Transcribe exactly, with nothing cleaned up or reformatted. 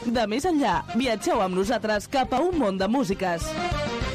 De més enllà, viatgeu amb nosaltres cap a un món de músiques.